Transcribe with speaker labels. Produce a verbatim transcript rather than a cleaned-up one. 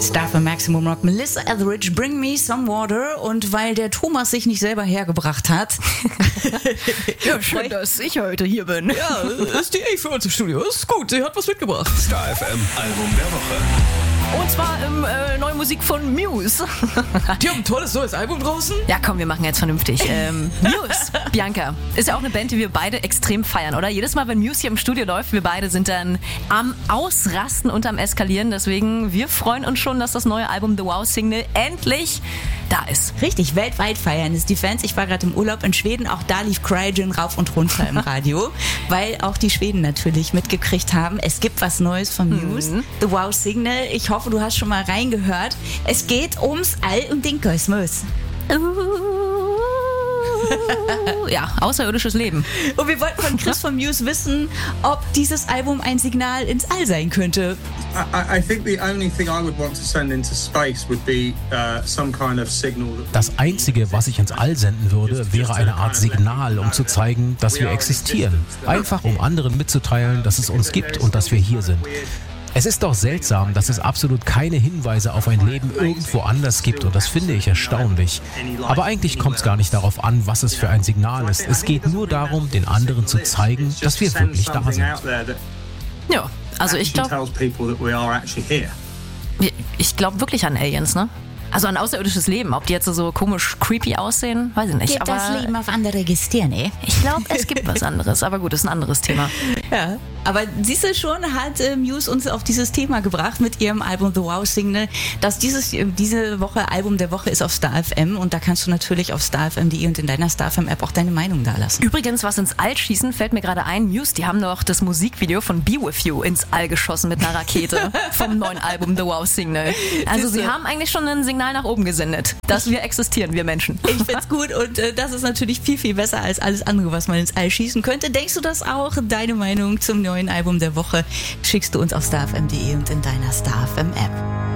Speaker 1: Star Maximum Rock, Melissa Etheridge, Bring Me Some Water. Und weil der Thomas sich nicht selber hergebracht hat.
Speaker 2: Ja, schön, dass ich heute hier bin.
Speaker 1: Ja, ist die A für uns im Studio. Ist gut, sie hat was mitgebracht.
Speaker 3: Star F M Album der Woche.
Speaker 2: Und zwar im äh, neue Musik von Muse.
Speaker 1: Die haben ein tolles neues Album draußen.
Speaker 2: Ja, komm, wir machen jetzt vernünftig. Ähm, Muse, Bianca, ist ja auch eine Band, die wir beide extrem feiern, oder? Jedes Mal, wenn Muse hier im Studio läuft, wir beide sind dann am Ausrasten und am Eskalieren. Deswegen, wir freuen uns schon, dass das neue Album The Wow Signal endlich da ist.
Speaker 1: Richtig, weltweit feiern es die Fans. Ich war gerade im Urlaub in Schweden, auch da lief Cryogen rauf und runter im Radio, weil auch die Schweden natürlich mitgekriegt haben, es gibt was Neues von Muse, mhm. The Wow Signal. Ich hoffe, du hast schon mal reingehört. Es geht ums All und den Kosmos.
Speaker 2: Ja, außerirdisches Leben.
Speaker 1: Und wir wollten von Chris von Muse wissen, ob dieses Album ein Signal ins All sein könnte.
Speaker 4: I, I think the only thing I would want to send into space would be uh, some kind of signal.
Speaker 5: Das Einzige, was ich ins All senden würde, wäre eine Art Signal, um zu zeigen, dass wir existieren. Einfach um anderen mitzuteilen, dass es uns gibt und dass wir hier sind. Es ist doch seltsam, dass es absolut keine Hinweise auf ein Leben irgendwo anders gibt und das finde ich erstaunlich. Aber eigentlich kommt es gar nicht darauf an, was es für ein Signal ist. Es geht nur darum, den anderen zu zeigen, dass wir wirklich da sind.
Speaker 2: Ja, also ich glaube, ich glaube wirklich an Aliens, ne? Also ein außerirdisches Leben. Ob die jetzt so komisch creepy aussehen, weiß ich nicht.
Speaker 1: Geht
Speaker 2: aber
Speaker 1: das Leben auf andere Gestirne?
Speaker 2: Ich glaube, es gibt was anderes. Aber gut, das ist ein anderes Thema.
Speaker 1: Ja, aber siehst du schon, hat äh, Muse uns auf dieses Thema gebracht mit ihrem Album The Wow Signal, dass dieses diese Woche Album der Woche ist auf Star F M und da kannst du natürlich auf star f m punkt d e und in deiner Star F M App auch deine Meinung dalassen.
Speaker 2: Übrigens, was ins All schießen, fällt mir gerade ein, Muse, die haben doch das Musikvideo von Be With You ins All geschossen mit einer Rakete vom neuen Album The Wow Signal. Also sie haben eigentlich schon ein Signal nach oben gesendet, dass wir existieren, wir Menschen.
Speaker 1: Ich find's gut und äh, das ist natürlich viel, viel besser als alles andere, was man ins All schießen könnte. Denkst du das auch? Deine Meinung zum neuen Album der Woche schickst du uns auf star f m punkt d e und in deiner Star F M App.